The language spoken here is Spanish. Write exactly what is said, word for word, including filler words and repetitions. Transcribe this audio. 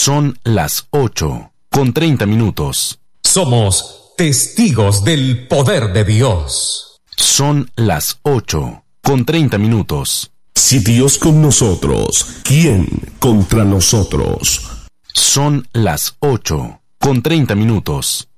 Son las ocho, con treinta minutos. Somos testigos del poder de Dios. Son las ocho, con treinta minutos. Si Dios con nosotros, ¿quién contra nosotros? Son las ocho, con treinta minutos.